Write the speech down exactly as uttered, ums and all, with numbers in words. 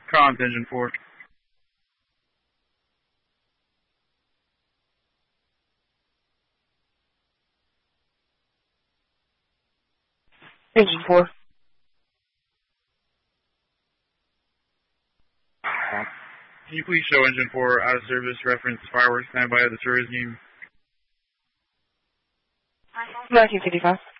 Comms, engine four. Engine four. Can you please show engine four out of service, reference fireworks standby of the tourism? nineteen fifty-five.